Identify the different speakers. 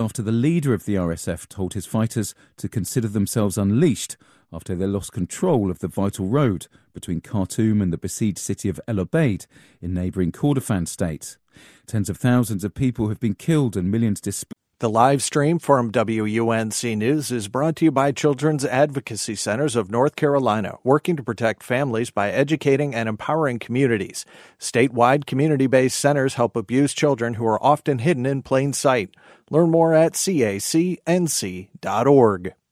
Speaker 1: after the leader of the RSF told his fighters to consider themselves unleashed after they lost control of the vital road between Khartoum and the besieged city of El Obeid in neighbouring Kordofan state. Tens of thousands of people have been killed and millions displaced.
Speaker 2: The live stream from WUNC News is brought to you by Children's Advocacy Centers of North Carolina, working to protect families by educating and empowering communities. Statewide community-based centers help abused children who are often hidden in plain sight. Learn more at cacnc.org.